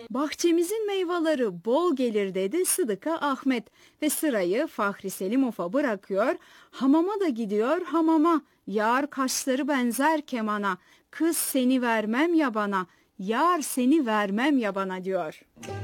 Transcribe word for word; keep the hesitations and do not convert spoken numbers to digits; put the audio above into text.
Bahçemizin meyveleri bol gelir dedi Sıdıka Ahmet ve sırayı Fahri Selimov'a bırakıyor. Hamama da gidiyor hamama, yar kaşları benzer kemana, kız seni vermem ya bana, yar seni vermem ya bana diyor.